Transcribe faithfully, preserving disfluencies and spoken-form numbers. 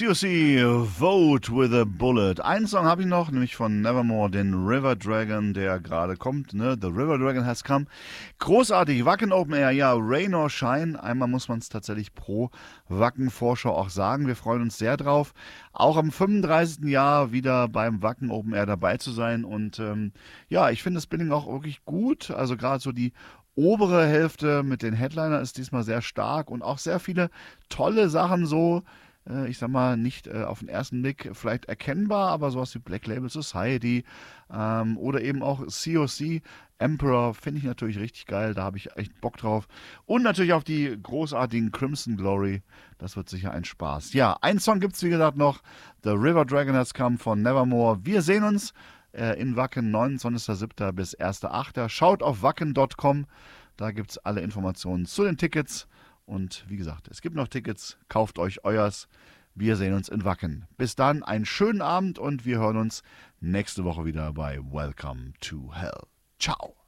C O C, Vote with a Bullet. Einen Song habe ich noch, nämlich von Nevermore, den River Dragon, der gerade kommt. Ne? The River Dragon has come. Großartig, Wacken Open Air, ja, Rain or Shine. Einmal muss man es tatsächlich pro Wacken-Vorschau auch sagen. Wir freuen uns sehr drauf, auch am fünfunddreißigsten Jahr wieder beim Wacken Open Air dabei zu sein. Und ähm, ja, ich finde das Billing auch wirklich gut. Also gerade so die obere Hälfte mit den Headliner ist diesmal sehr stark und auch sehr viele tolle Sachen so, äh, ich sag mal, nicht äh, auf den ersten Blick vielleicht erkennbar, aber sowas wie Black Label Society ähm, oder eben auch C O C Emperor finde ich natürlich richtig geil, da habe ich echt Bock drauf. Und natürlich auf die großartigen Crimson Glory, das wird sicher ein Spaß. Ja, ein Song gibt es wie gesagt noch, The River Dragon has come von Nevermore. Wir sehen uns in Wacken, neunundzwanzigsten siebten bis ersten achten Schaut auf wacken punkt com, da gibt es alle Informationen zu den Tickets. Und wie gesagt, es gibt noch Tickets, kauft euch euers. Wir sehen uns in Wacken. Bis dann, einen schönen Abend und wir hören uns nächste Woche wieder bei Welcome to Hell. Ciao.